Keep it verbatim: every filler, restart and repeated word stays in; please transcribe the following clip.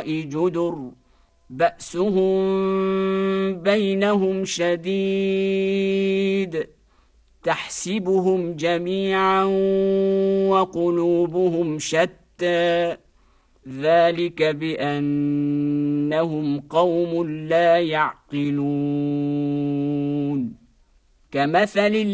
وراء جدر بأسهم بينهم شديد تحسبهم جميعا وقلوبهم شتى ذلك بأنهم قوم لا يعقلون كمثل